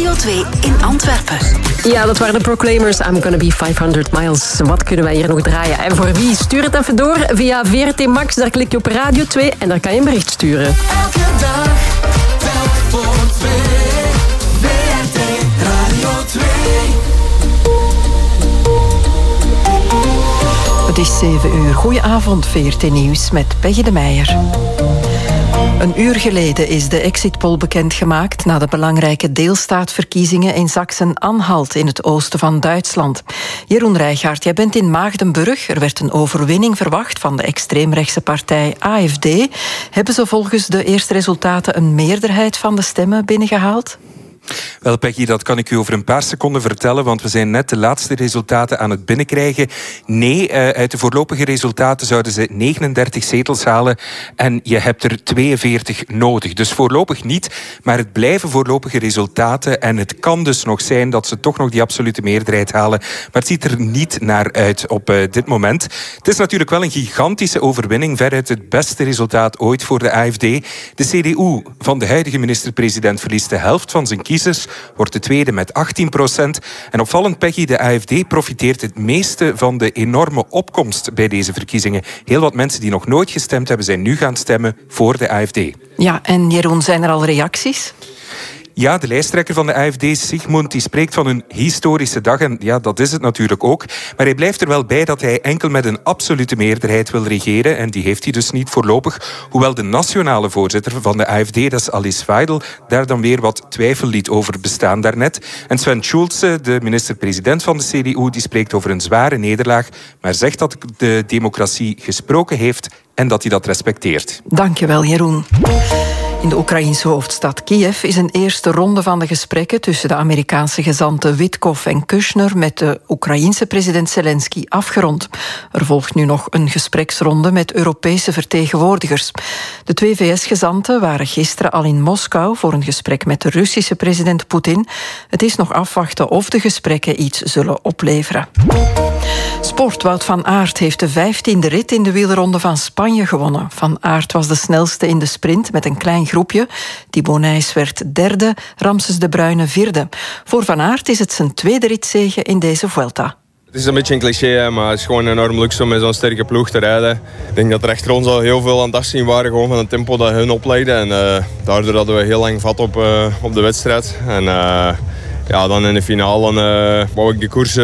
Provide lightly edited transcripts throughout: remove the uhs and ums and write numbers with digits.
Radio 2 in Antwerpen. Ja, dat waren de Proclaimers. I'm gonna be 500 miles. Wat kunnen wij hier nog draaien? En voor wie? Stuur het even door via VRT Max. Daar klik je op Radio 2 en daar kan je een bericht sturen. Elke dag, telk voor 2. VRT Radio 2. Het is 7 uur. Goedenavond, VRT Nieuws met Peggy de Meijer. Een uur geleden is de exitpoll bekendgemaakt na de belangrijke deelstaatverkiezingen in Sachsen-Anhalt in het oosten van Duitsland. Jeroen Rijgaard, jij bent in Maagdenburg. Er werd een overwinning verwacht van de extreemrechtse partij AfD. Hebben ze volgens de eerste resultaten een meerderheid van de stemmen binnengehaald? Wel, Peggy, dat kan ik u over een paar seconden vertellen, want we zijn net de laatste resultaten aan het binnenkrijgen. Nee, uit de voorlopige resultaten zouden ze 39 zetels halen en je hebt er 42 nodig. Dus voorlopig niet, maar het blijven voorlopige resultaten en het kan dus nog zijn dat ze toch nog die absolute meerderheid halen, maar het ziet er niet naar uit op dit moment. Het is natuurlijk wel een gigantische overwinning, veruit het beste resultaat ooit voor de AfD. De CDU van de huidige minister-president verliest de helft van zijn kiezers, wordt de tweede met 18%. En opvallend, Peggy, de AfD profiteert het meeste van de enorme opkomst bij deze verkiezingen. Heel wat mensen die nog nooit gestemd hebben, zijn nu gaan stemmen voor de AfD. Ja, en Jeroen, zijn er al reacties? Ja, de lijsttrekker van de AfD, Sigmund, die spreekt van een historische dag. En ja, dat is het natuurlijk ook. Maar hij blijft er wel bij dat hij enkel met een absolute meerderheid wil regeren. En die heeft hij dus niet voorlopig. Hoewel de nationale voorzitter van de AfD, dat is Alice Weidel, daar dan weer wat twijfel liet over bestaan daarnet. En Sven Schulze, de minister-president van de CDU, die spreekt over een zware nederlaag, maar zegt dat de democratie gesproken heeft en dat hij dat respecteert. Dankjewel, Jeroen. In de Oekraïense hoofdstad Kiev is een eerste ronde van de gesprekken tussen de Amerikaanse gezanten Witkoff en Kushner met de Oekraïense president Zelensky afgerond. Er volgt nu nog een gespreksronde met Europese vertegenwoordigers. De twee VS-gezanten waren gisteren al in Moskou voor een gesprek met de Russische president Poetin. Het is nog afwachten of de gesprekken iets zullen opleveren. Sport. Wout van Aert heeft de 15e rit in de wielronde van Spanje gewonnen. Van Aert was de snelste in de sprint met een klein groepje. Thibaut Nys werd derde, Ramses de Bruyne vierde. Voor Van Aert is het zijn tweede ritzege in deze Vuelta. Het is een beetje een cliché, maar het is gewoon enorm luxe om met zo'n sterke ploeg te rijden. Ik denk dat er achter ons al heel veel aan het afzien waren gewoon van het tempo dat hun oplegden. En daardoor hadden we heel lang vat op de wedstrijd. En ja, dan in de finale wou ik de koers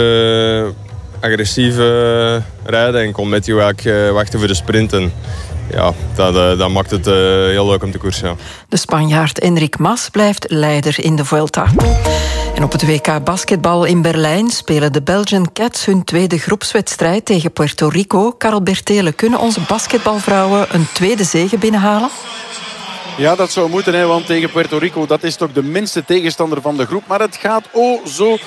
agressief rijden en kon Matthew eigenlijk wachten voor de sprint. En ja, dat maakt het heel leuk om te koersen. Ja. De Spanjaard Enric Mas blijft leider in de Vuelta. En op het WK basketbal in Berlijn spelen de Belgian Cats hun tweede groepswedstrijd tegen Puerto Rico. Karel Bertele, kunnen onze basketbalvrouwen een tweede zege binnenhalen? Ja, dat zou moeten, want tegen Puerto Rico, dat is toch de minste tegenstander van de groep. Maar het gaat zo